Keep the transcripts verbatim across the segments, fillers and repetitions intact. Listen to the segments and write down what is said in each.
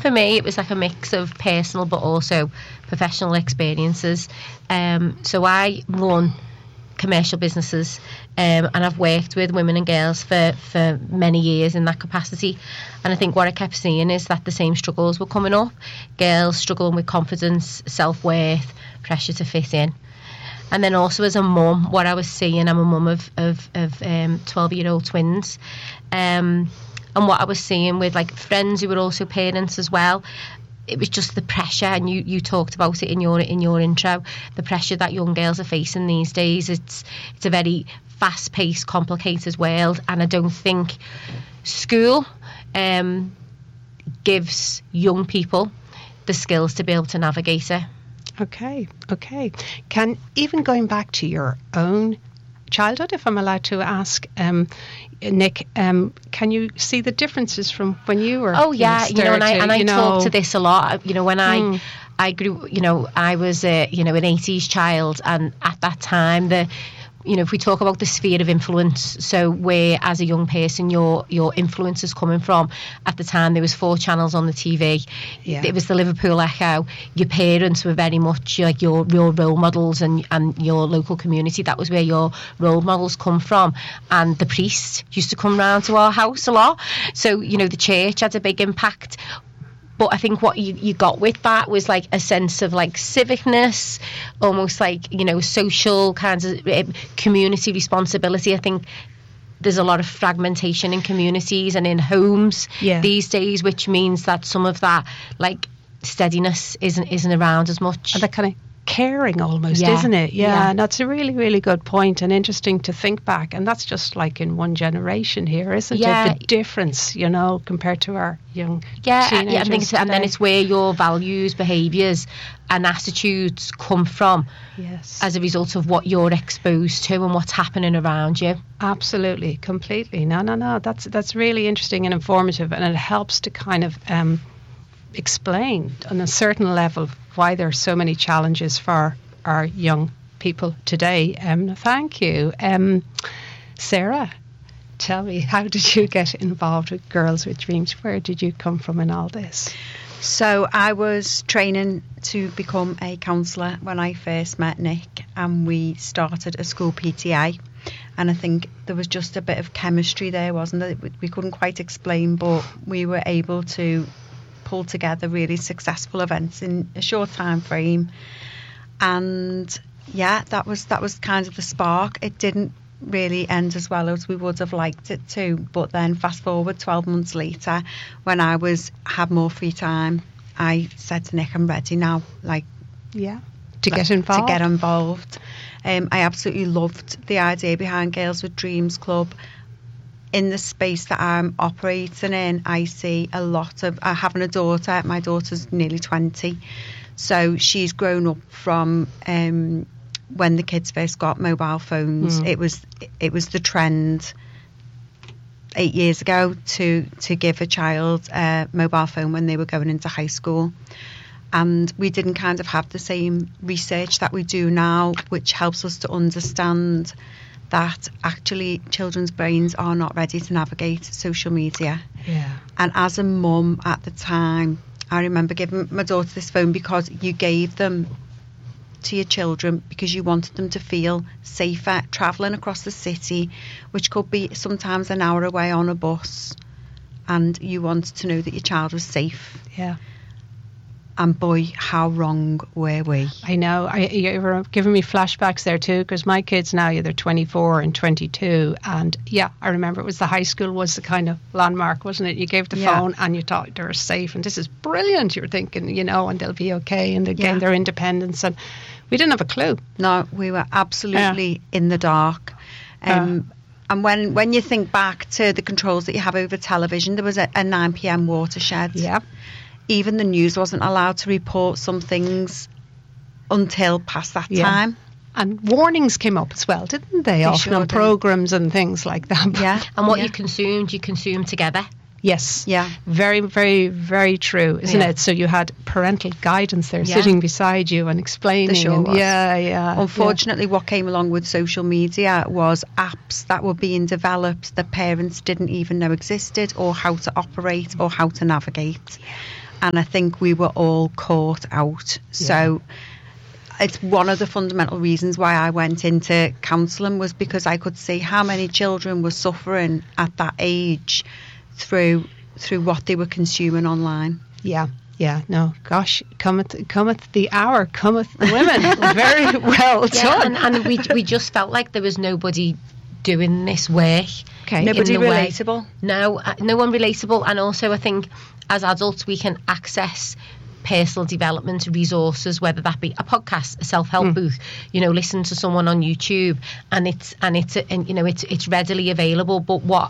for me it was like a mix of personal but also professional experiences. Um, so I run commercial businesses, um, and I've worked with women and girls for, for many years in that capacity, and I think what I kept seeing is that the same struggles were coming up. Girls struggling with confidence, self-worth, pressure to fit in. And then also as a mum, what I was seeing, I'm a mum of, of, of um, twelve-year-old twins, um, and what I was seeing with like friends who were also parents as well, it was just the pressure, and you, you talked about it in your in your intro, the pressure that young girls are facing these days. It's it's a very fast-paced, complicated world, and I don't think school um, gives young people the skills to be able to navigate it. Okay, okay. Can, even going back to your own childhood, if I'm allowed to ask, um, Nick, um, can you see the differences from when you were? Oh yeah, you know, and I, to, and I you know, talk to this a lot. You know, when I mm. I grew, you know, I was a you know an eighties child, and at that time the. You know, if we talk about the sphere of influence, so where as a young person your your influence is coming from, at the time there was four channels on the T V. Yeah. It was the Liverpool Echo. Your parents were very much like your your role models, and and your local community. That was where your role models come from. And the priest used to come round to our house a lot. So, you know, the church had a big impact. But I think what you, you got with that was like a sense of like civicness, almost like, you know, social kinds of uh, community responsibility. I think there's a lot of fragmentation in communities and in homes yeah. these days, which means that some of that like steadiness isn't isn't around as much. And that kind of caring almost, yeah. isn't it? Yeah, yeah. And that's a really, really good point, and interesting to think back. And that's just like in one generation here, isn't yeah. it? The difference, you know, compared to our young yeah, teenagers yeah. I think, it's, and then it's where your values, behaviours, and attitudes come from. Yes. As a result of what you're exposed to and what's happening around you. Absolutely, completely. No, no, no. That's that's really interesting and informative, and it helps to kind of um, explain on a certain level why there are so many challenges for our young people today. Um, thank you. Um, Sarah, tell me, how did you get involved with Girls with Dreams? Where did you come from in all this? So I was training to become a counsellor when I first met Nick, and we started a school P T A. And I think there was just a bit of chemistry there, wasn't there? We couldn't quite explain, but we were able to pull together really successful events in a short time frame. And yeah, that was that was kind of the spark. It didn't really end as well as we would have liked it to, but then fast forward twelve months later, when I was had more free time, I said to Nick, I'm ready now, like yeah to get involved to get involved. um, I absolutely loved the idea behind Girls with Dreams Club. In the space that I'm operating in, I see a lot of uh, having a daughter. My daughter's nearly twenty, so she's grown up from um, when the kids first got mobile phones. Mm. It was it was the trend eight years ago to to give a child a mobile phone when they were going into high school, and we didn't kind of have the same research that we do now, which helps us to understand that actually children's brains are not ready to navigate social media. Yeah. And as a mum at the time, I remember giving my daughter this phone because you gave them to your children because you wanted them to feel safer travelling across the city, which could be sometimes an hour away on a bus, and you wanted to know that your child was safe. Yeah. And boy, how wrong were we? I know. I, you were giving me flashbacks there too, because my kids now, yeah, they're twenty-four and twenty-two, and yeah, I remember it was the high school was the kind of landmark, wasn't it? You gave the yeah. phone and you thought they were safe, and this is brilliant. You're thinking, you know, and they'll be okay, and they gain yeah. their independence, and we didn't have a clue. No, we were absolutely yeah. in the dark. Um, uh. And when, when you think back to the controls that you have over television, there was a, a nine p.m. watershed. Yeah. Even the news wasn't allowed to report some things until past that yeah. time. And warnings came up as well, didn't they? they Often sure on programmes and things like that. Yeah. And what yeah. you consumed, you consumed together. Yes. Yeah. Very, very, very true, isn't yeah. it? So you had parental guidance there yeah. sitting beside you and explaining. There sure and was. Yeah, yeah. Unfortunately, yeah. what came along with social media was apps that were being developed that parents didn't even know existed, or how to operate or how to navigate. and I think we were all caught out. Yeah. So it's one of the fundamental reasons why I went into counselling, was because I could see how many children were suffering at that age through through what they were consuming online. Yeah. Yeah, no, gosh, cometh, cometh the hour, cometh the women. Very well Yeah, done. and, and we we just felt like there was nobody doing this work. Okay. Nobody in the way. relatable. No, uh, no one relatable. And also, I think as adults, we can access personal development resources, whether that be a podcast, a self-help Mm. booth, you know, listen to someone on YouTube, and it's and it's and you know it's it's readily available. But what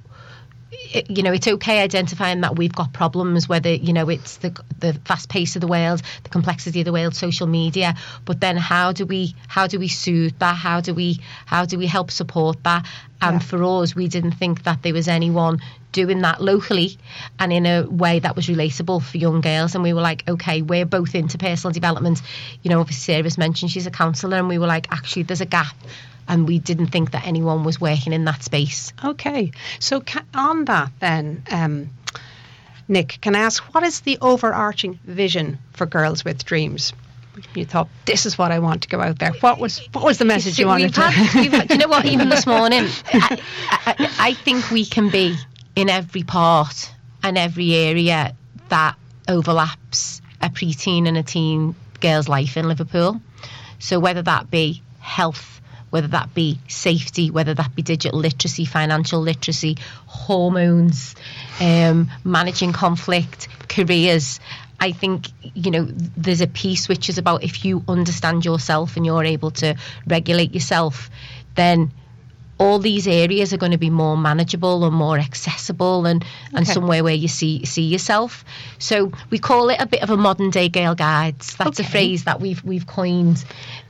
it, you know, it's okay identifying that we've got problems, whether, you know, it's the the fast pace of the world, the complexity of the world, social media. But then how do we how do we soothe that? How do we how do we help support that? And Yeah. for us, we didn't think that there was anyone doing that locally and in a way that was relatable for young girls. And we were like, okay, we're both into personal development. You know, obviously Sarah's mentioned she's a counsellor, and we were like, actually, there's a gap. And we didn't think that anyone was working in that space. Okay, so ca- on that then, um, Nick, can I ask, what is the overarching vision for Girls with Dreams? You thought, this is what I want to go out there. What was what was the message See, you wanted we've to... had, we've had, do you know what, even this morning, I, I, I think we can be in every part and every area that overlaps a preteen and a teen girl's life in Liverpool. So whether that be health, whether that be safety, whether that be digital literacy, financial literacy, hormones, um, managing conflict, careers. I think, you know, there's a piece which is about, if you understand yourself and you're able to regulate yourself, then all these areas are going to be more manageable and more accessible, and, and Okay. somewhere where you see see yourself. So we call it a bit of a modern day Girl Guides. That's Okay. a phrase that we've we've coined.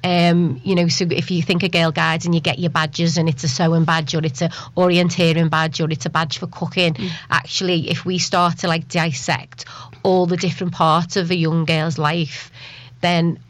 Um, you know, so if you think of Girl Guides and you get your badges, and it's a sewing badge, or it's a orienteering badge, or it's a badge for cooking, Mm. actually, if we start to like dissect all the different parts of a young girl's life, then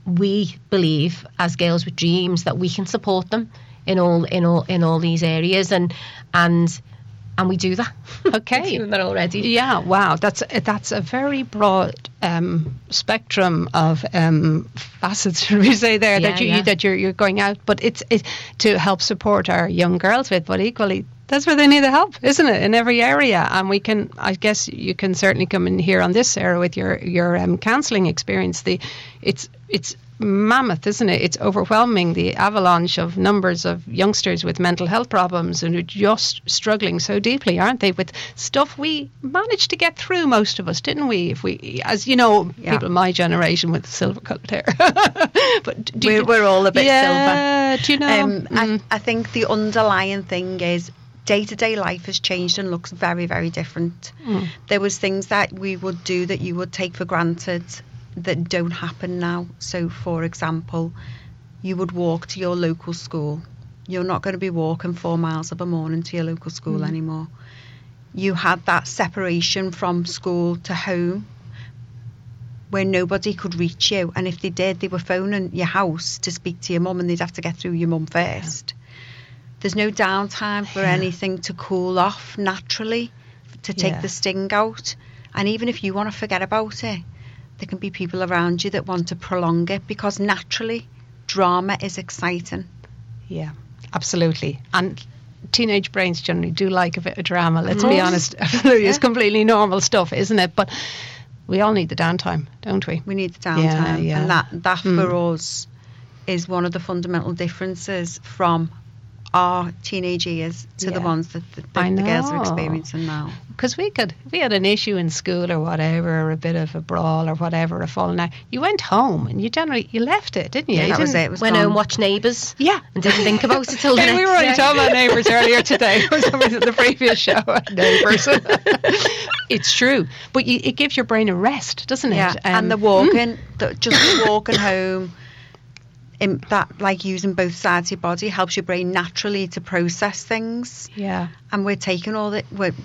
we believe as Girls with Dreams that we can support them in all in all in all these areas, and and and we do that. Okay. We're doing that already. Yeah, wow, that's that's a very broad um, spectrum of um, facets, should we say there, Yeah, that you yeah. that you're you're going out, but it's it, to help support our young girls with, but equally that's where they need the help, isn't it, in every area? And we can, I guess, you can certainly come in here on this, Sarah, with your your um, counselling experience. The it's it's mammoth, isn't it? It's overwhelming, the avalanche of numbers of youngsters with mental health problems and who are just struggling so deeply, aren't they, with stuff we managed to get through, most of us, didn't we? If we, as you know, Yeah. people my generation with silver coloured hair. But do We're, you, we're all a bit yeah, do you know? silver. Um, Mm. I, I think the underlying thing is day-to-day life has changed and looks very, very different. Mm. There was things that we would do that you would take for granted that don't happen now. So, for example, you would walk to your local school. You're not going to be walking four miles of a morning to your local school Mm. anymore. You had that separation from school to home where nobody could reach you, and if they did, they were phoning your house to speak to your mum, and they'd have to get through your mum first. There's no downtime for Yeah. anything to cool off naturally, to take Yeah. the sting out. And even if you want to forget about it, there can be people around you that want to prolong it, because naturally drama is exciting. Yeah, absolutely. And teenage brains generally do like a bit of drama, let's be course. honest. Absolutely. It's Yeah. completely normal stuff, isn't it? But we all need the downtime, don't we? We need the downtime, yeah. and that that Mm. for us is one of the fundamental differences from our teenage years to the Yeah. ones that the, I the, the girls are know. experiencing now. Because we could, if we had an issue in school or whatever, or a bit of a brawl or whatever, a falling out, you went home and you generally, you left it, didn't you? Yeah, You that was didn't- it. It was Went gone. home, watched Neighbours, Yeah. and didn't think about it till the Hey, next we were already day. talking about Neighbours earlier today. It was always the previous show. Neighbours. It's true. But you, it gives your brain a rest, doesn't it? Yeah, Um, and the walking, the, just walking home, in that like using both sides of your body helps your brain naturally to process things. Yeah. And we're taking all that, we're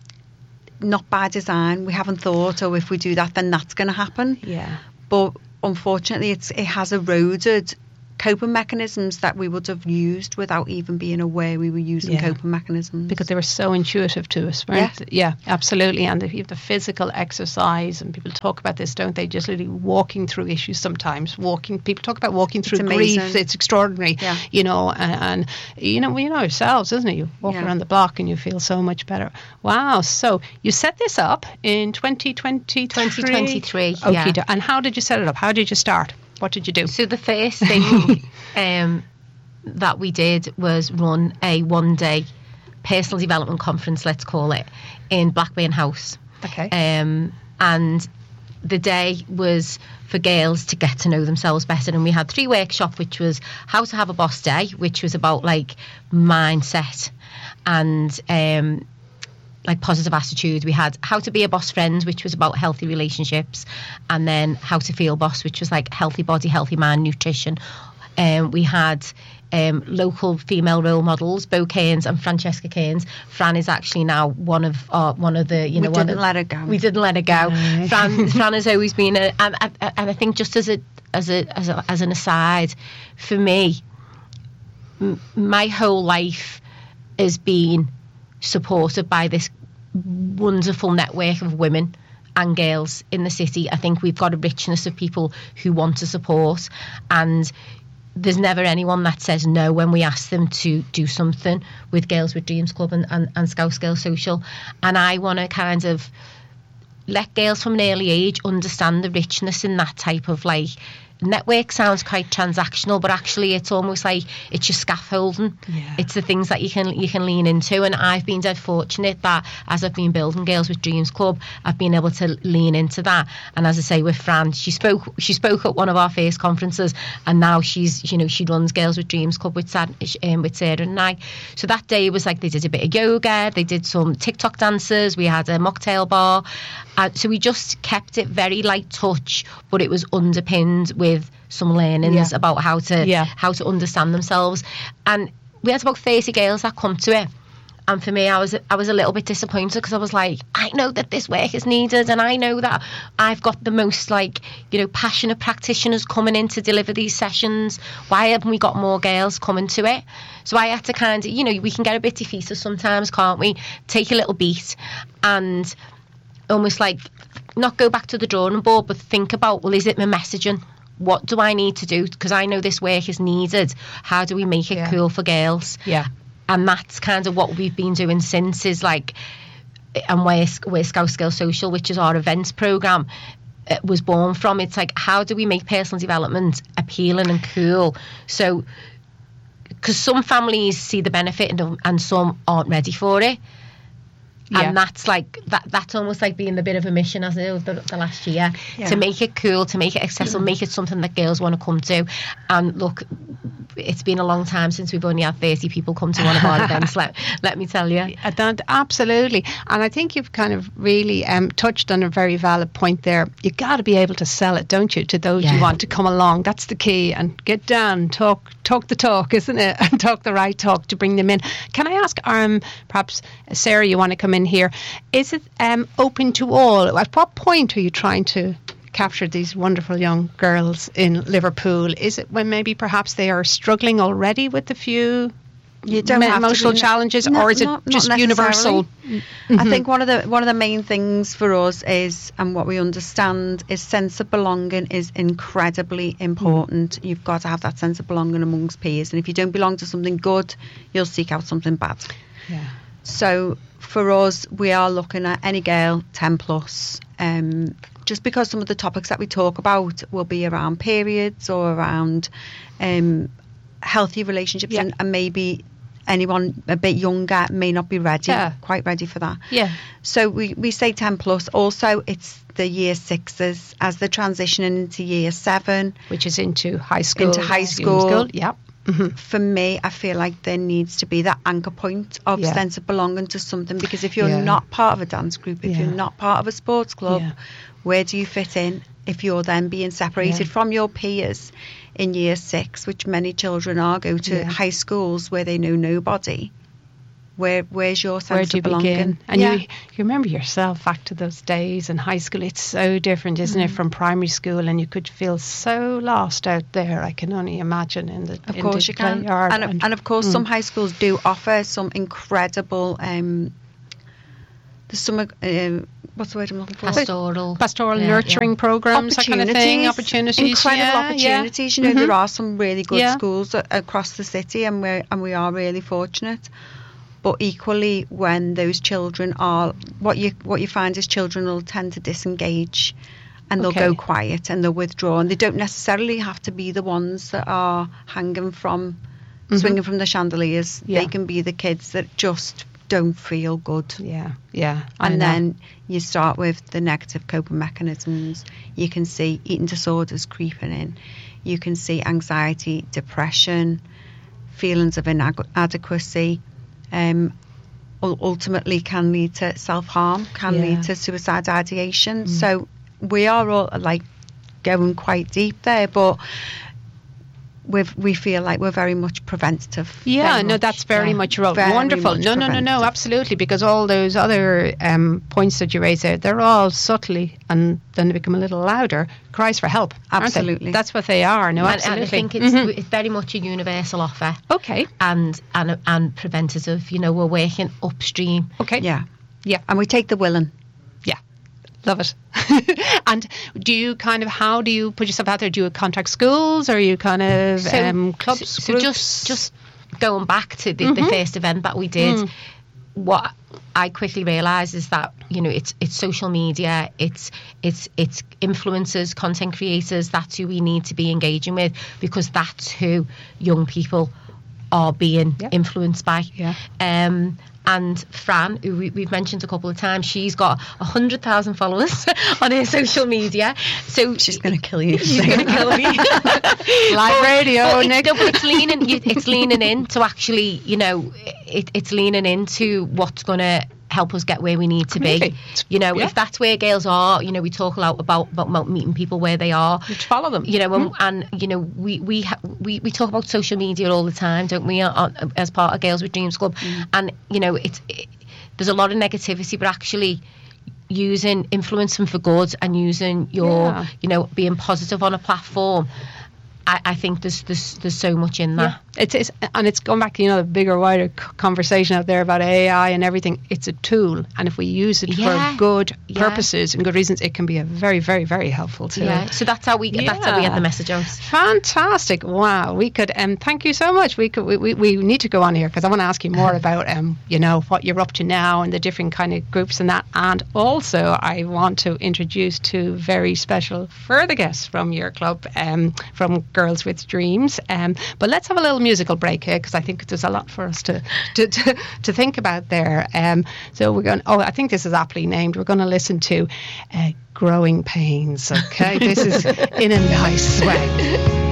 not by design. We haven't thought, oh, if we do that, then that's going to happen. Yeah. But unfortunately, it's it has eroded coping mechanisms that we would have used without even being aware we were using Yeah. coping mechanisms. Because they were so intuitive to us, weren't they? Yeah, absolutely. And the, the physical exercise, and people talk about this, don't they? Just literally walking through issues sometimes. Walking, people talk about walking through amazing. grief. It's extraordinary, Yeah. you know. And, and you know, we know ourselves, isn't it? You walk Yeah. around the block and you feel so much better. Wow. So you set this up in twenty twenty-three. twenty twenty-three, Okay. yeah. And how did you set it up? How did you start? What did you do? So the first thing um, that we did was run a one-day personal development conference, let's call it, in Blackburn House. Okay. Um, and the day was for girls to get to know themselves better. And we had three workshops, which was how to have a boss day, which was about like mindset and um, like positive attitude. We had how to be a boss friend, which was about healthy relationships, and then how to feel boss, which was like healthy body, healthy mind, nutrition. Um, we had um, local female role models, Bo Cairns and Francesca Cairns. Fran is actually now one of uh, one of the you we know one didn't of, let her go. we didn't let her go. Right. Fran Fran has always been a, and, and and I think just as a as a as, a, as an aside, for me, m- my whole life has been supported by this wonderful network of women and girls in the city. I think we've got a richness of people who want to support, and there's never anyone that says no when we ask them to do something with Girls with Dreams Club and, and, and Scouse Girls Social. And I want to kind of let girls from an early age understand the richness in that type of like network. Sounds quite transactional, but actually it's almost like it's your scaffolding. Yeah. It's the things that you can you can lean into. And I've been dead fortunate that as I've been building Girls with Dreams Club, I've been able to lean into that. And as I say, with Fran, she spoke she spoke at one of our first conferences, and now she's you know she runs Girls with Dreams Club with Sarah, um, with Sarah and I. So that day was like they did a bit of yoga, they did some TikTok dances, we had a mocktail bar. Uh, so we just kept it very light touch, but it was underpinned with some learnings Yeah. about how to Yeah. how to understand themselves. And we had about thirty girls that come to it. And for me, I was I was a little bit disappointed because I was like, I know that this work is needed, and I know that I've got the most like you know passionate practitioners coming in to deliver these sessions. Why haven't we got more girls coming to it? So I had to kind of you know we can get a bit defeated sometimes, can't we? Take a little beat and almost like not go back to the drawing board, but think about, well, is it my messaging? What do I need to do? Because I know this work is needed. How do we make it Yeah. cool for girls? Yeah. And that's kind of what we've been doing since is like, and where, where Scouse Girls Social, which is our events programme, uh, was born from. It's like, how do we make personal development appealing and cool? So, because some families see the benefit and, and some aren't ready for it. Yeah. And that's like that. That's almost like being a bit of a mission, as it was the, the last year, Yeah. to make it cool, to make it accessible, make it something that girls want to come to. And look, it's been a long time since we've only had thirty people come to one of our events. Let let me tell you. Uh, that, absolutely. And I think you've kind of really um, touched on a very valid point there. You got to be able to sell it, don't you, to those Yeah. you want to come along. That's the key. And get down, talk talk the talk, isn't it? And talk the right talk to bring them in. Can I ask, um, perhaps, Sarah, you want to come in here? Is it um, open to all? At what point are you trying to capture these wonderful young girls in Liverpool? Is it when maybe perhaps they are struggling already with a few You don't me- have to emotional be- challenges, No, or is it not- not just necessarily. universal? I think one of the one of the main things for us is, and what we understand is, sense of belonging is incredibly important. You've got to have that sense of belonging amongst peers, and if you don't belong to something good, you'll seek out something bad. Yeah. So for us, we are looking at any girl ten plus. Um, just because some of the topics that we talk about will be around periods or around um, healthy relationships, Yeah. and, and maybe anyone a bit younger may not be ready, Yeah. quite ready for that. Yeah. So we, we say ten plus. Also, it's the year sixes as they're transitioning into year seven. Which is into high school. Into high junior school. Yeah. Mhm. For me, I feel like there needs to be that anchor point of Yeah. sense of belonging to something, because if you're Yeah. not part of a dance group, if Yeah. you're not part of a sports club, Yeah. where do you fit in if you're then being separated Yeah. from your peers in year six, which many children are, go to Yeah. high schools where they know nobody. Where where's your sense Where do you of belonging? begin? And yeah. you, you remember yourself back to those days in high school. It's so different, isn't Mm. it, from primary school? And you could feel so lost out there. I can only imagine in the Of in course the you can. yard. And, and, and of course mm. some high schools do offer some incredible um there's some um, what's the word I'm looking for? Pastoral. pastoral Yeah, nurturing yeah. programs, that kind of thing, opportunities. incredible yeah, opportunities. Yeah. You know, Mhm. there are some really good Yeah. schools a- across the city, and we and we are really fortunate. But equally, when those children are, what you what you find is children will tend to disengage, and they'll Okay. go quiet and they'll withdraw, and they don't necessarily have to be the ones that are hanging from, Mhm. swinging from the chandeliers. Yeah. They can be the kids that just don't feel good. Yeah, yeah. I And know. then you start with the negative coping mechanisms. You can see eating disorders creeping in. You can see anxiety, depression, feelings of inadequacy. Um, ul- ultimately can lead to self-harm, can Yeah. lead to suicide ideation. Mm. So we are all like going quite deep there, but we've, we feel like we're very much preventative. Yeah, Very no, much, that's very yeah. much right. Very Wonderful. much No, no, no, no, preventative. absolutely. Because all those other um, points that you raised there, they're all subtly, and then they become a little louder, cries for help. aren't they? Absolutely. That's what they are. No, And, absolutely. and I think it's, Mhm. it's very much a universal offer, Okay, and and and preventative. You know, we're working upstream. okay. Yeah. Yeah. And we take the willing. Love it. And do you kind of, how do you put yourself out there? Do you contact schools, or you kind of So- um, clubs, So, so groups? just just going back to the, the Mhm. first event that we did, Mm. what I quickly realised is that, you know, it's it's social media, it's it's it's influencers, content creators. That's who we need to be engaging with, because that's who young people are being Yep. influenced by. Yeah. Um, and Fran, who we, we've mentioned a couple of times, she's got a hundred thousand followers on her social media. So She's going to kill you. she's going to kill me. Live radio, But Nick. It's, no, but it's leaning. you- It's leaning in to actually, you know, it, it's leaning into what's going to help us get where we need to be. Completely. You know, Yeah. if that's where girls are, you know, we talk a lot about about, about meeting people where they are. You follow them. You know, and, and you know, we we, ha- we we talk about social media all the time, don't we? On, as part of Girls with Dreams Club, and you know, it's it, there's a lot of negativity, but actually using influencing for good and using your, Yeah. you know, being positive on a platform. I, I think there's, there's there's so much in Yeah, that. it's, it's and it's going back to, you know, the bigger, wider c- conversation out there about A I and everything. It's a tool, and if we use it Yeah. for good Yeah. purposes and good reasons, it can be a very, very, very helpful tool. Yeah. So that's how we that's how we Yeah. get the message out. Fantastic! Wow, we could. Um, thank you so much. We could. We, we, we need to go on here because I want to ask you more about um, you know, what you're up to now and the different kind of groups and that. And also, I want to introduce two very special further guests from your club, um, from Girls with Dreams. Um, but let's have a little musical break here because I think there's a lot for us to to, to, to think about there. Um, so we're going. Oh, I think this is aptly named. We're going to listen to uh, "Growing Pains." Okay, this is in a nice way.